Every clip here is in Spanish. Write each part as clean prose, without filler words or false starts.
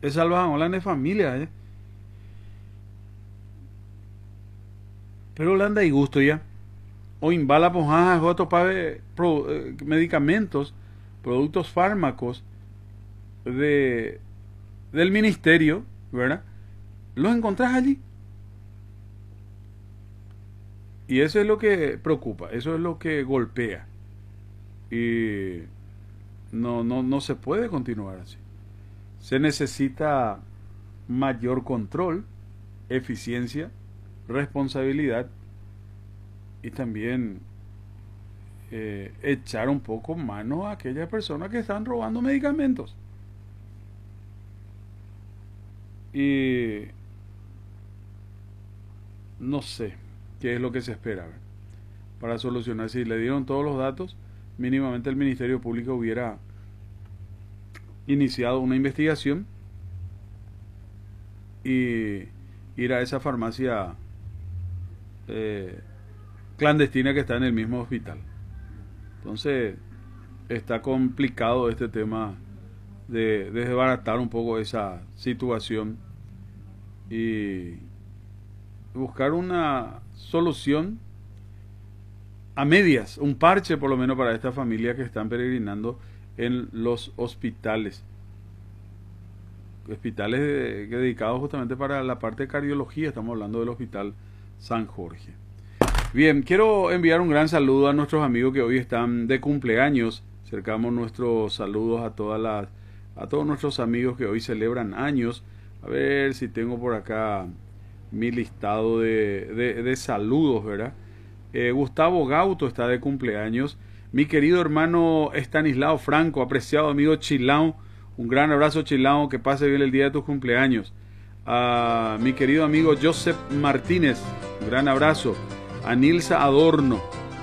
Es salvación de familia, Pero le anda y gusto ya. O imbala pojaja, joto pabe medicamentos, productos fármacos de del ministerio, ¿verdad? Los encontrás allí. Y eso es lo que preocupa, eso es lo que golpea. Y no se puede continuar así. Se necesita mayor control, eficiencia, responsabilidad y también echar un poco mano a aquellas personas que están robando medicamentos. Y no sé qué es lo que se espera para solucionar. Si le dieron todos los datos, mínimamente el Ministerio Público hubiera iniciado una investigación y ir a esa farmacia clandestina que está en el mismo hospital. Entonces está complicado este tema de desbaratar un poco esa situación y buscar una solución a medias, un parche por lo menos para esta familia que están peregrinando en los hospitales dedicados justamente para la parte de cardiología. Estamos hablando del Hospital San Jorge. Bien, quiero enviar un gran saludo a nuestros amigos que hoy están de cumpleaños. Acercamos nuestros saludos a todos nuestros amigos que hoy celebran años. A ver si tengo por acá mi listado de saludos, ¿verdad? Gustavo Gauto está de cumpleaños. Mi querido hermano Estanislao Franco, apreciado amigo Chilao, un gran abrazo Chilao, que pase bien el día de tus cumpleaños. A mi querido amigo Joseph Martínez, un gran abrazo. A Nilsa Adorno,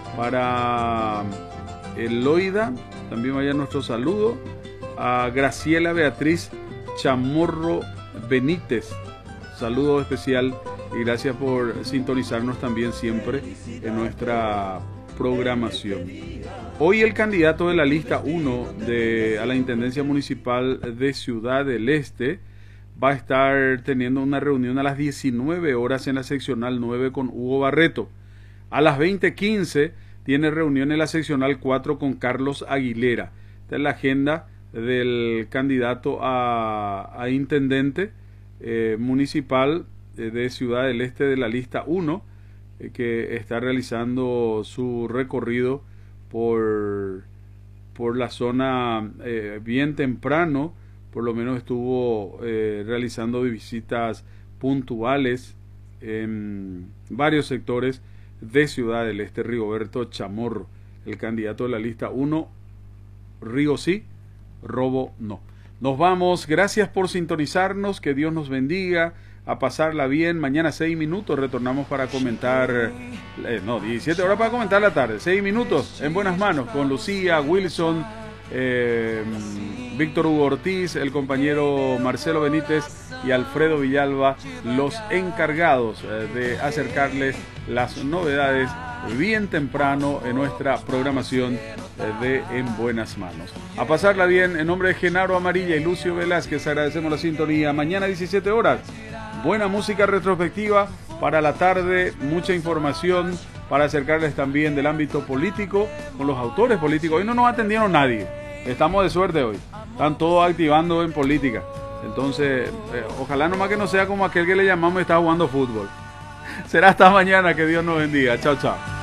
para Eloida, también vaya nuestro saludo. A Graciela Beatriz Chamorro Benítez, saludo especial y gracias por sintonizarnos también siempre en nuestra programación. Hoy el candidato de la lista 1 a la Intendencia Municipal de Ciudad del Este va a estar teniendo una reunión a las 19 horas en la seccional 9 con Hugo Barreto. A las 20:15 tiene reunión en la seccional 4 con Carlos Aguilera. Esta es la agenda del candidato a intendente municipal de Ciudad del Este de la lista 1, que está realizando su recorrido por la zona bien temprano. Por lo menos estuvo realizando visitas puntuales en varios sectores de Ciudad del Este. Rigoberto Chamorro, el candidato de la lista 1, Río sí, robo no. Nos vamos, gracias por sintonizarnos, que Dios nos bendiga, a pasarla bien. Mañana 6 minutos retornamos para comentar, 17 horas para comentar la tarde, 6 minutos en buenas manos con Lucía, Wilson, Víctor Hugo Ortiz, el compañero Marcelo Benítez y Alfredo Villalba, los encargados de acercarles las novedades bien temprano en nuestra programación de En Buenas Manos. A pasarla bien, en nombre de Genaro Amarilla y Lucio Velázquez, agradecemos la sintonía. Mañana 17 horas, buena música retrospectiva para la tarde, mucha información para acercarles también del ámbito político con los autores políticos. Hoy no nos atendieron nadie, estamos de suerte hoy, están todos activando en política. Entonces, ojalá nomás que no sea como aquel que le llamamos y está jugando fútbol. Será hasta mañana, que Dios nos bendiga. Chao, chao.